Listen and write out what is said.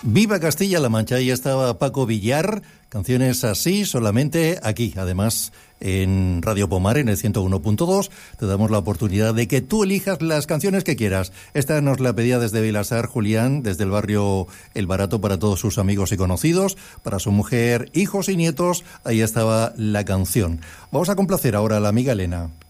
Viva Castilla-La Mancha, ahí estaba Paco Villar, canciones así solamente aquí, además en Radio Pomar en el 101.2 te damos la oportunidad de que tú elijas las canciones que quieras. Esta nos la pedía desde Vilasar Julián, desde el barrio El Barato, para todos sus amigos y conocidos, para su mujer, hijos y nietos, ahí estaba la canción. Vamos a complacer ahora a la amiga Elena.